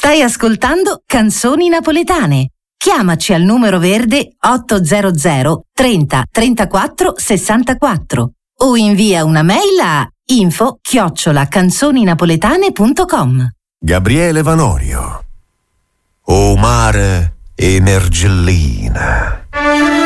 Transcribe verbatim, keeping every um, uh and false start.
Stai ascoltando Canzoni Napoletane. Chiamaci al numero verde ottocento trenta trentaquattro sessantaquattro o invia una mail a info chiocciola canzoninapoletane punto com. Gabriele Vanorio. O mare e mergellina.